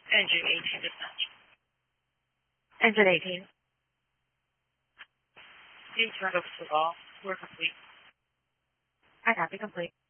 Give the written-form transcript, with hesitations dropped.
Engine 18 dispatch. Engine 18. Being turned over to the ball. We're complete. I copy complete.